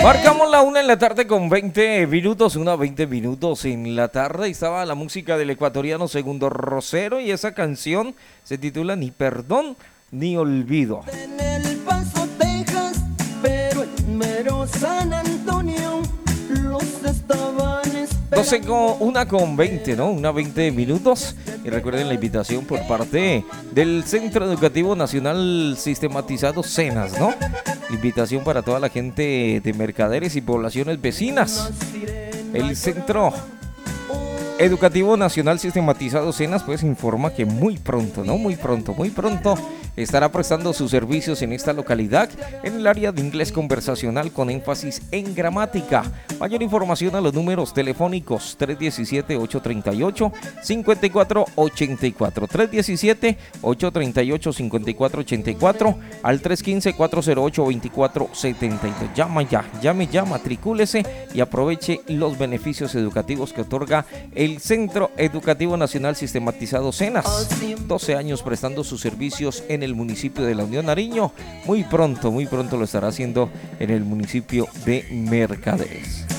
Marcamos la 1 en la tarde con 20 minutos, 20 minutos en la tarde. Y estaba la música del ecuatoriano Segundo Rosero y esa canción se titula Ni Perdón ni Olvido. En El Paso, Texas, pero en mero San Antonio los estaban esperando. 1 con 20, ¿no? 1:20 minutos. Y recuerden la invitación por parte del Centro Educativo Nacional Sistematizado Cenas, ¿no? Invitación para toda la gente de mercaderes y poblaciones vecinas. El Centro Educativo Nacional Sistematizado Cenas pues informa que muy pronto estará prestando sus servicios en esta localidad en el área de inglés conversacional con énfasis en gramática. Mayor información a los números telefónicos 317-838-5484, 317-838-5484 al 315-408-2472. Llame ya, matricúlese y aproveche los beneficios educativos que otorga el Centro Educativo Nacional Sistematizado Cenas. 12 años prestando sus servicios en el municipio de La Unión Nariño. Muy pronto lo estará haciendo en el municipio de Mercaderes.